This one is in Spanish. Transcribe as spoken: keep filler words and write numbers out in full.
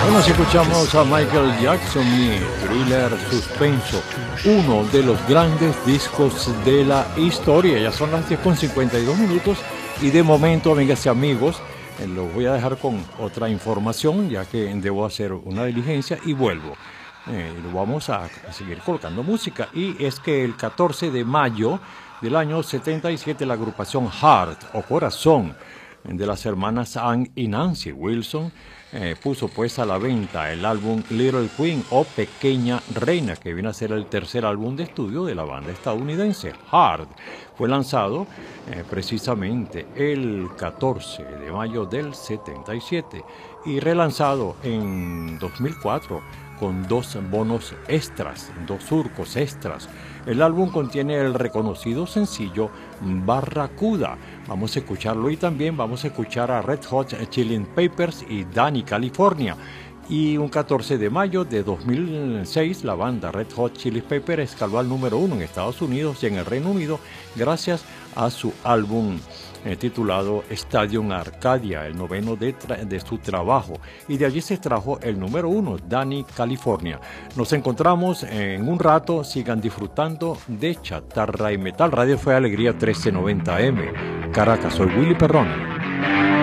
Bueno, si escuchamos a Michael Jackson y Thriller Suspenso, uno de los grandes discos de la historia. Ya son las diez con cincuenta y dos minutos y de momento, amigas y amigos, eh, los voy a dejar con otra información ya que debo hacer una diligencia y vuelvo. Eh, vamos a seguir colocando música y es que el catorce de mayo del año setenta y siete la agrupación Heart o Corazón de las hermanas Ann y Nancy Wilson eh, puso pues a la venta el álbum Little Queen o Pequeña Reina, que viene a ser el tercer álbum de estudio de la banda estadounidense. Heart fue lanzado eh, precisamente el catorce de mayo del setenta y siete y relanzado en dos mil cuatro con dos bonos extras, dos surcos extras. El álbum contiene el reconocido sencillo Barracuda. Vamos a escucharlo y también vamos a escuchar a Red Hot Chili Peppers y Dani California. Y un catorce de mayo de dos mil seis la banda Red Hot Chili Peppers escaló al número uno en Estados Unidos y en el Reino Unido gracias a su álbum eh, titulado Stadium Arcadia, el noveno de, de su trabajo, y de allí se extrajo el número uno, Dani California. Nos encontramos en un rato, sigan disfrutando de Chatarra y Metal. Radio Fe Alegría trece noventa A M, Caracas. Soy Willy Perroni.